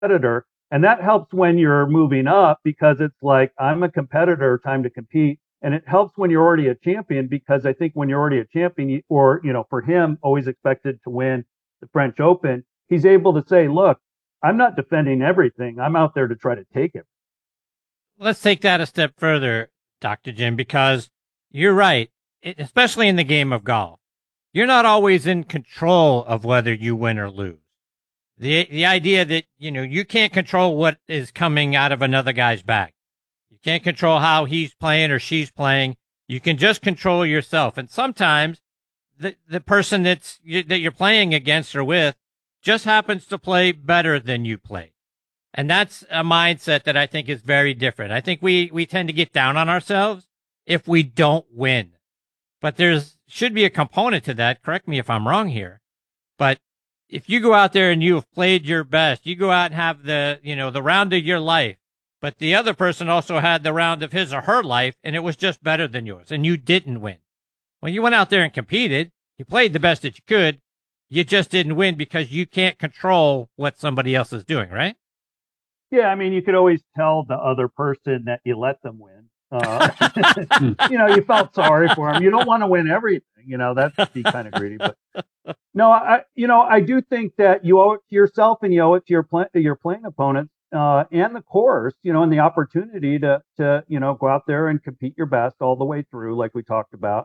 competitor. And that helps when you're moving up because it's like, I'm a competitor, time to compete. And it helps when you're already a champion because I think when you're already a champion, or, for him, always expected to win the French Open, he's able to say, look, I'm not defending everything. I'm out there to try to take it. Let's take that a step further, Dr. Jim, because you're right, especially in the game of golf. You're not always in control of whether you win or lose. The idea that, you can't control what is coming out of another guy's bag. You can't control how he's playing or she's playing. You can just control yourself. And sometimes the person that you're playing against or with just happens to play better than you play. And that's a mindset that I think is very different. I think we tend to get down on ourselves if we don't win. But should be a component to that. Correct me if I'm wrong here. But if you go out there and you have played your best, you go out and have the round of your life, but the other person also had the round of his or her life, and it was just better than yours, and you didn't win. Well, you went out there and competed. You played the best that you could. You just didn't win because you can't control what somebody else is doing, right? Yeah, I mean, you could always tell the other person that you let them win. You felt sorry for them. You don't want to win everything. That'd be kind of greedy. But no, I do think that you owe it to yourself and you owe it to your playing opponents and the course, and the opportunity to go out there and compete your best all the way through, like we talked about.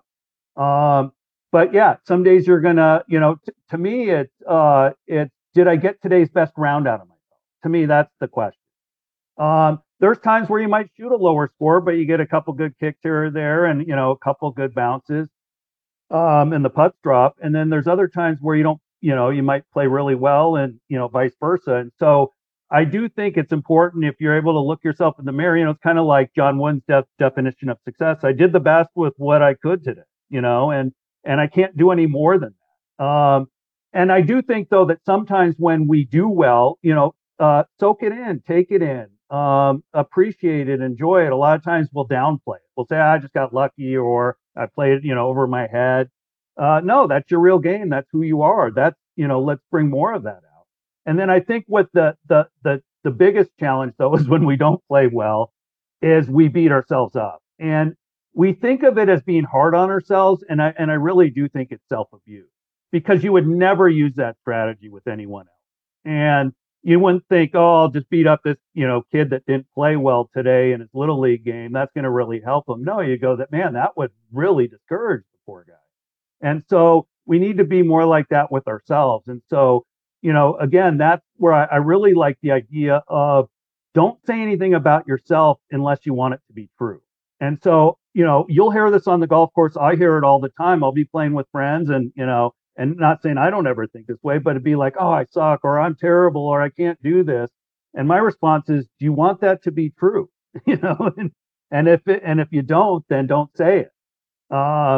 But yeah, some days you're gonna, to me, it's did I get today's best round out of myself? To me, that's the question. There's times where you might shoot a lower score, but you get a couple good kicks here or there, and a couple good bounces, and the putts drop. And then there's other times where you don't, you might play really well, and vice versa. And so I do think it's important if you're able to look yourself in the mirror. It's kind of like John Wooden's definition of success. I did the best with what I could today, and I can't do any more than that. And I do think though that sometimes when we do well, soak it in, take it in, appreciate it, enjoy it. A lot of times we'll downplay it. We'll say, I just got lucky, or I played, over my head. No, that's your real game. That's who you are. That's, let's bring more of that out. And then I think what the biggest challenge though is when we don't play well is we beat ourselves up. And we think of it as being hard on ourselves. And I really do think it's self-abuse because you would never use that strategy with anyone else. And you wouldn't think, oh, I'll just beat up this, kid that didn't play well today in his little league game. That's going to really help him. No, you go that, man, that would really discourage the poor guy. And so we need to be more like that with ourselves. And so, again, that's where I really like the idea of don't say anything about yourself unless you want it to be true. And so, you'll hear this on the golf course. I hear it all the time. I'll be playing with friends and, and not saying I don't ever think this way, but it'd be like, oh, I suck, or I'm terrible, or I can't do this. And my response is, do you want that to be true? And if you don't, then don't say it.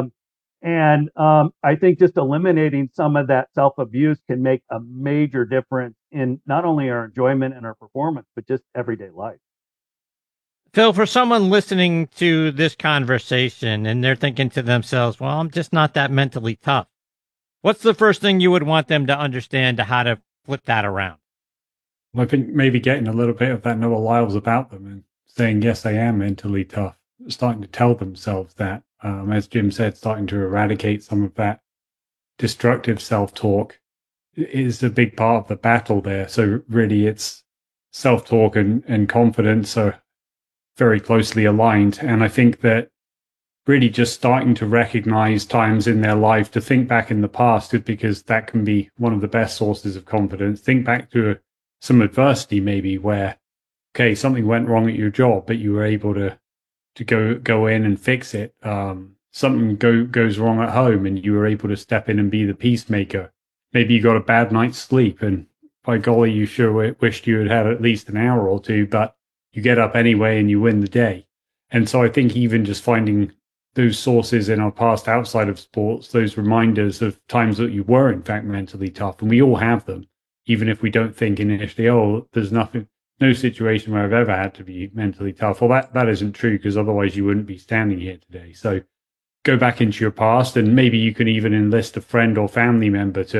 I think just eliminating some of that self-abuse can make a major difference in not only our enjoyment and our performance, but just everyday life. Phil, for someone listening to this conversation and they're thinking to themselves, well, I'm just not that mentally tough. What's the first thing you would want them to understand to how to flip that around? Well, I think maybe getting a little bit of that Noah Lyles about them and saying, yes, I am mentally tough, starting to tell themselves that, as Jim said, starting to eradicate some of that destructive self-talk is a big part of the battle there. So really it's self-talk and confidence are very closely aligned. And I think that really just starting to recognize times in their life to think back in the past, because that can be one of the best sources of confidence. Think back to some adversity maybe where, okay, something went wrong at your job, but you were able to go in and fix it. Something goes wrong at home and you were able to step in and be the peacemaker. Maybe you got a bad night's sleep and by golly, you sure wished you had had at least an hour or two, but you get up anyway and you win the day. And so I think even just finding those sources in our past outside of sports, those reminders of times that you were in fact mentally tough, and we all have them, even if we don't think initially, oh, there's no situation where I've ever had to be mentally tough. Well, that isn't true, because otherwise you wouldn't be standing here today. So go back into your past, and maybe you can even enlist a friend or family member to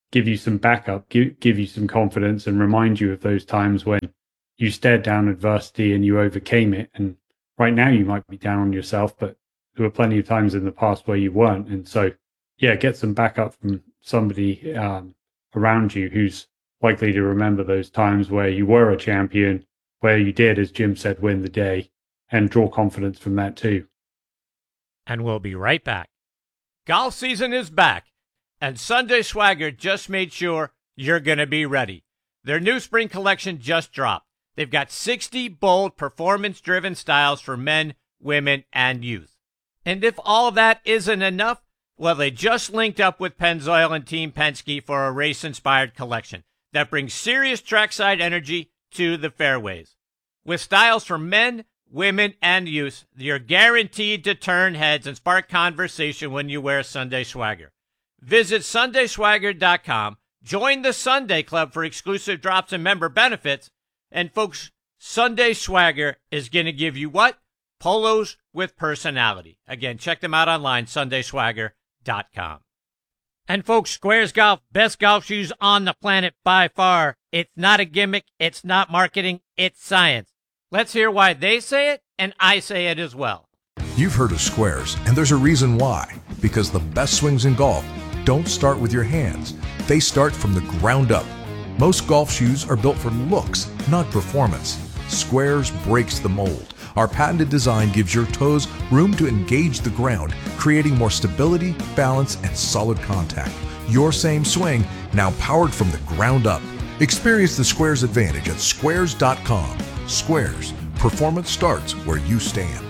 give you some backup, give you some confidence, and remind you of those times when you stared down adversity and you overcame it. And right now you might be down on yourself, but there were plenty of times in the past where you weren't. And so, yeah, get some backup from somebody around you who's likely to remember those times where you were a champion, where you did, as Jim said, win the day, and draw confidence from that too. And we'll be right back. Golf season is back, and Sunday Swagger just made sure you're going to be ready. Their new spring collection just dropped. They've got 60 bold, performance-driven styles for men, women, and youth. And if all of that isn't enough, well, they just linked up with Pennzoil and Team Penske for a race-inspired collection that brings serious trackside energy to the fairways. With styles for men, women, and youth, you're guaranteed to turn heads and spark conversation when you wear Sunday Swagger. Visit SundaySwagger.com, join the Sunday Club for exclusive drops and member benefits, and folks, Sunday Swagger is going to give you what? Polos with personality. Again, check them out online, SundaySwagger.com. And folks, Squares Golf, best golf shoes on the planet by far. It's not a gimmick, it's not marketing, it's science. Let's hear why they say it, and I say it as well. You've heard of Squares, and there's a reason why. Because the best swings in golf don't start with your hands. They start from the ground up. Most golf shoes are built for looks, not performance. Squares breaks the mold. Our patented design gives your toes room to engage the ground, creating more stability, balance, and solid contact. Your same swing, now powered from the ground up. Experience the Squares advantage at squares.com. Squares. Performance starts where you stand.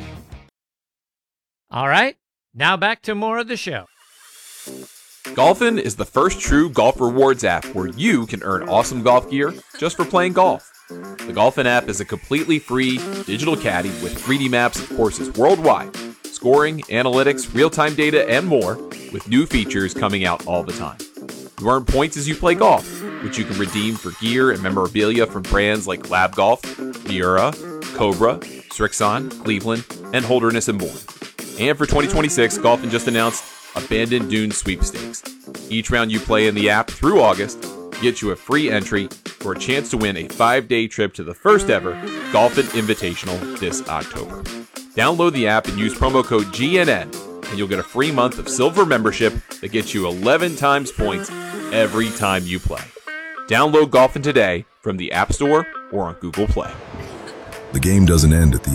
All right, now back to more of the show. Golfin is the first true golf rewards app where you can earn awesome golf gear just for playing golf. The Golfin app is a completely free digital caddy with 3D maps of courses worldwide, scoring, analytics, real-time data, and more, with new features coming out all the time. You earn points as you play golf, which you can redeem for gear and memorabilia from brands like Lab Golf, Miura, Cobra, Srixon, Cleveland, and Holderness and more. And for 2026, Golfin just announced Abandoned Dunes Sweepstakes. Each round you play in the app through August gets you a free entry for a chance to win a 5-day trip to the first ever Golfin Invitational this October. Download the app and use promo code GNN, and you'll get a free month of silver membership that gets you 11 times points every time you play. Download Golfin today from the App Store or on Google Play. The game doesn't end at the